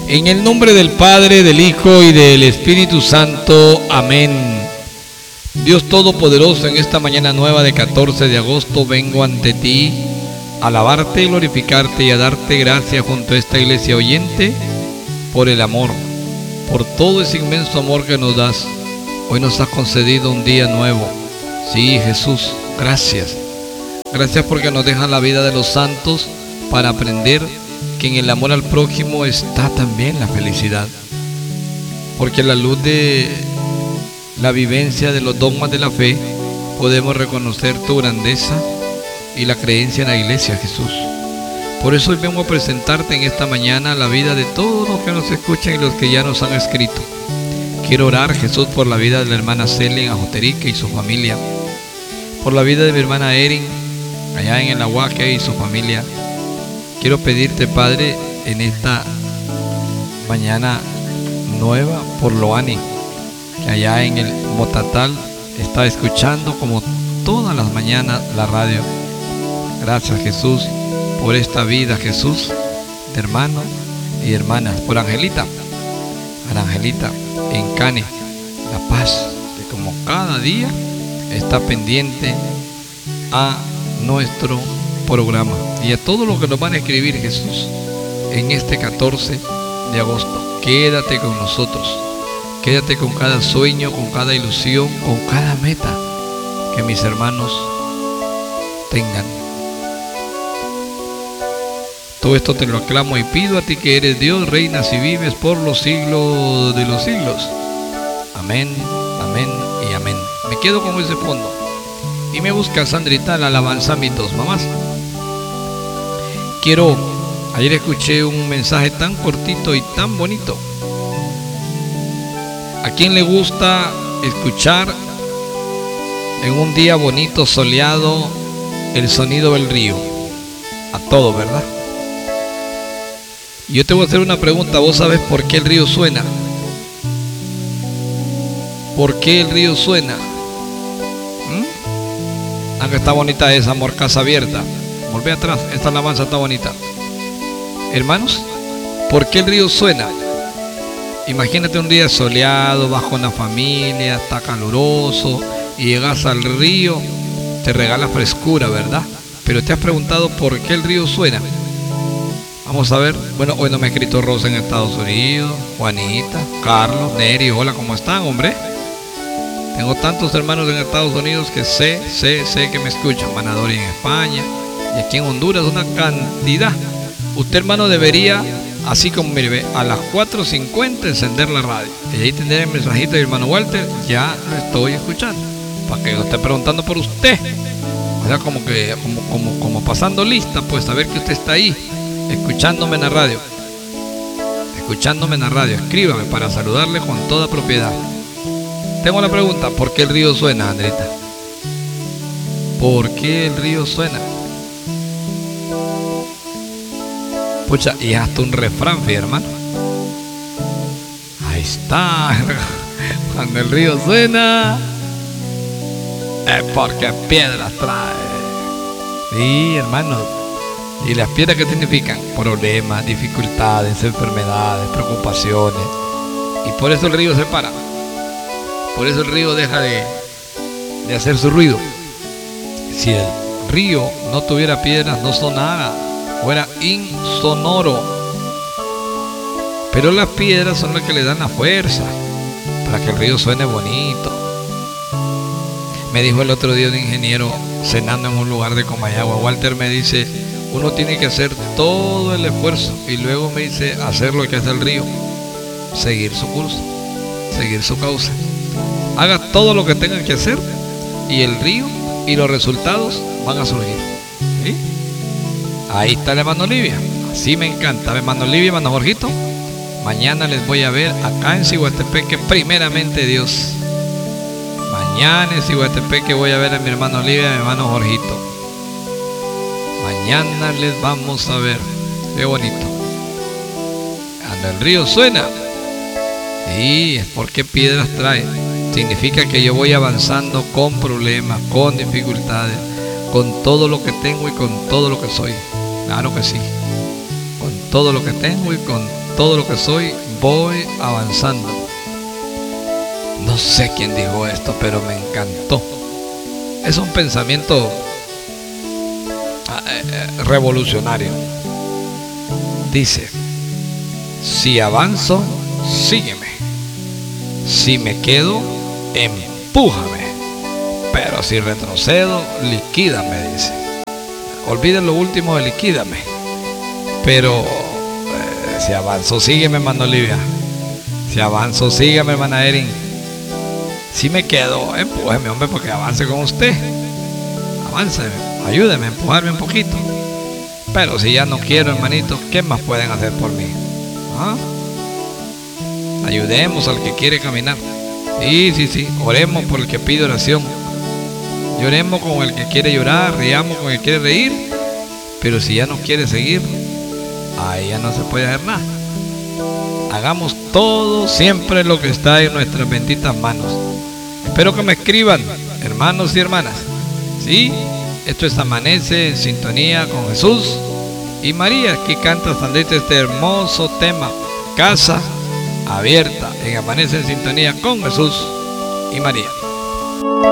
En el nombre del Padre, del Hijo y del Espíritu Santo. Amén. Dios Todopoderoso, en esta mañana nueva de 14 de agosto vengo ante ti a alabarte, glorificarte y a darte gracias junto a esta iglesia oyente por el amor, por todo ese inmenso amor que nos das. Hoy nos has concedido un día nuevo. Sí, Jesús, gracias. Gracias porque nos dejan la vida de los santos para aprender que en el amor al prójimo está también la felicidad. Porque a la luz de la vivencia de los dogmas de la fe podemos reconocer tu grandeza y la creencia en la iglesia, Jesús. Por eso hoy vengo a presentarte en esta mañana la vida de todos los que nos escuchan y los que ya nos han escrito. Quiero orar, Jesús, por la vida de la hermana Celia en Ajoterique y su familia, por la vida de mi hermana Erin allá en el Aguaje y su familia. Quiero pedirte, Padre, en esta mañana nueva por Loani, que allá en el Motatal está escuchando como todas las mañanas la radio. Gracias, Jesús, por esta vida, Jesús, de hermanos y hermanas. Por Angelita en Cane, La Paz, que como cada día está pendiente a nuestro programa, y a todos los que nos van a escribir, Jesús, en este 14 de agosto. Quédate con nosotros, quédate con cada sueño, con cada ilusión, con cada meta que mis hermanos tengan. Todo esto te lo aclamo y pido a ti, que eres Dios, reinas y vives por los siglos de los siglos. Amén, amén y amén. Me quedo con ese fondo y me busca Sandrita la alabanza mis dos mamás. Ayer escuché un mensaje tan cortito y tan bonito. ¿A quién le gusta escuchar en un día bonito, soleado, el sonido del río? A todos, ¿verdad? Yo te voy a hacer una pregunta. ¿Vos sabés por qué el río suena? ¿Por qué el río suena? Aunque está bonita esa, amor, casa abierta. Volvé atrás, esta alabanza está bonita. Hermanos, ¿por qué el río suena? Imagínate un día soleado, bajo una familia, está caluroso, y llegas al río, te regala frescura, ¿verdad? Pero te has preguntado por qué el río suena. Vamos a ver. Bueno, hoy no me ha escrito Rosa en Estados Unidos, Juanita, Carlos, Neri. Hola, ¿cómo están, hombre? Tengo tantos hermanos en Estados Unidos que sé que me escuchan. Manadori en España, y aquí en Honduras una cantidad. Usted, hermano, debería, así como mire, a las 4:50 encender la radio y ahí tener el mensajito de hermano Walter. Ya lo estoy escuchando, para que lo esté preguntando por usted. O sea, como pasando lista, pues saber que usted está ahí escuchándome en la radio. Escríbame para saludarle con toda propiedad. Tengo la pregunta: ¿por qué el río suena, Andrita? ¿Por qué el río suena? Pucha, y hasta un refrán, hermano. Ahí está. Cuando el río suena, es porque piedras trae. Sí, hermano. ¿Y las piedras qué significan? Problemas, dificultades, enfermedades, preocupaciones. Y por eso el río se para. Por eso el río deja de hacer su ruido. Si el río no tuviera piedras, no sonara, fuera insonoro. Pero las piedras son las que le dan la fuerza para que el río suene bonito. Me dijo el otro día un ingeniero cenando en un lugar de Comayagua. Walter me dice: uno tiene que hacer todo el esfuerzo, y luego me dice hacer lo que hace el río, seguir su curso, seguir su cauce. Haga todo lo que tenga que hacer y el río y los resultados van a surgir. ¿Sí? Ahí está la hermano Olivia. Así me encanta. Hermano Olivia, hermano Jorgito, mañana les voy a ver acá en Ciguatepeque, primeramente Dios. Mañana en Ciguatepeque voy a ver a mi hermano Olivia y a mi hermano Jorgito. Mañana les vamos a ver. Qué bonito. Cuando el río suena, sí, es porque piedras trae. Significa que yo voy avanzando con problemas, con dificultades, con todo lo que tengo y con todo lo que soy. Claro que sí. Con todo lo que tengo y con todo lo que soy, voy avanzando. No sé quién dijo esto, pero me encantó. Es un pensamiento revolucionario. Dice: si avanzo, sígueme. Si me quedo, empújame. Pero si retrocedo, liquídame, dice. Olviden lo último de liquídame. Pero si avanzo, sígueme, hermano Olivia. Si avanzo, sígueme, hermana Erin. Si me quedo, empújeme, hombre, porque avance con usted. Avance, ayúdeme a empujarme un poquito. Pero si ya no quiero, hermanito, ¿qué más pueden hacer por mí? ¿Ah? Ayudemos al que quiere caminar. Sí, oremos por el que pide oración. Lloremos con el que quiere llorar, riamos con el que quiere reír. Pero si ya no quiere seguir, ahí ya no se puede hacer nada. Hagamos todo siempre lo que está en nuestras benditas manos. Espero que me escriban, hermanos y hermanas. Sí, esto es Amanece en Sintonía con Jesús y María. Aquí canta Sandrita este hermoso tema, Casa Abierta, en Amanece en Sintonía con Jesús y María.